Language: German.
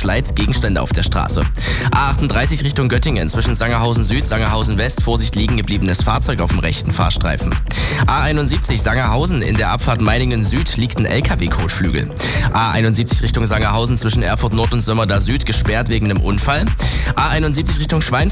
Schleiz Gegenstände auf der Straße. A38 Richtung Göttingen zwischen Sangerhausen Süd, Sangerhausen West, Vorsicht liegen gebliebenes Fahrzeug auf dem rechten Fahrstreifen. A71 Sangerhausen in der Abfahrt Meiningen Süd liegt ein LKW-Kotflügel. A71 Richtung Sangerhausen zwischen Erfurt Nord und Sömmerda Süd gesperrt wegen einem Unfall. A71 Richtung Schweinfurt